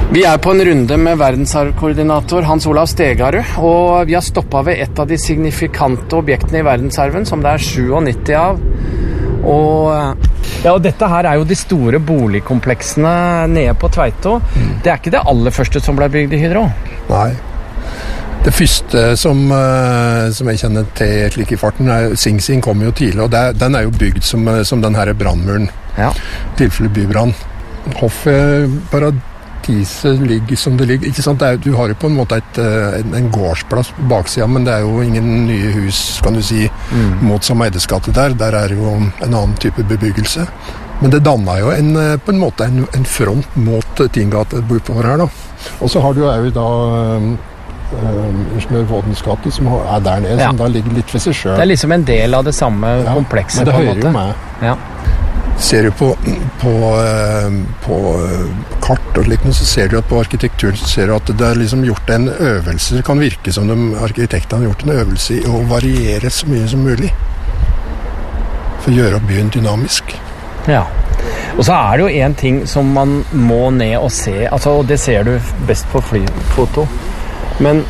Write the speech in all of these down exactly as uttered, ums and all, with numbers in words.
Vi er på en runde med verdensarvkoordinator Hans Olav Stegarud, og vi har stoppet ved et av de signifikante objektene i verdensarven, som det er syttisju av. Og, ja, og dette her er jo de store boligkompleksene nede på Tveito. Mm. Det er ikke det aller første som ble bygd i Hydro? Nei. Det første som, som jeg kjenner til slik i farten, er Sing Sing kom jo tidlig, og det, den er jo bygd som, som den her brandmuren. Ja. Tilfelle bybrann. Hoffet Paradiset ligger som det ligger. Ikke sant? Det er, du har jo på en måte et, en, en gårdsplass på baksiden, men det er jo ingen nye hus, kan du si, mm. mot Sameides gate der. Der er jo en annen type bebyggelse. Men det dannet jo en, på en måte en, en front mot Tingate bortover her da. Og så har du jo da Ingeniør Vådens gate, som er der nede, ja. Som da ligger litt ved seg selv. Det er liksom en del av det samme ja, komplekset på en måte. Men det hører jo med. Ja. Ser du på, på, på kart og slikt, så ser du at på arkitekturen så ser du at det er liksom gjort en øvelse. Det kan virke som de arkitektene har gjort en øvelse i å variere så mye som mulig. For å gjøre byen dynamisk. Ja. Og så er det jo en ting som man må ned og se, altså, og det ser du best på flyfoto. Men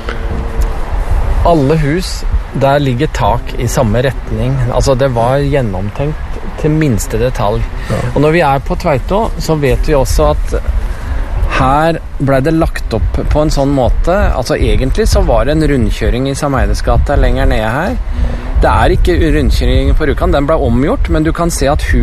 alle hus, der ligger tak i samme retning. Altså det var gjennomtenkt til minste detalj. Ja. Og når vi er på Tveito, så vet vi også at her ble det lagt opp på en sånn måte, altså egentlig så var det en rundkjøring i Sameides gate lenger nede her. Det er ikke rundkjøring på Rjukan, den ble omgjort, men du kan se at hus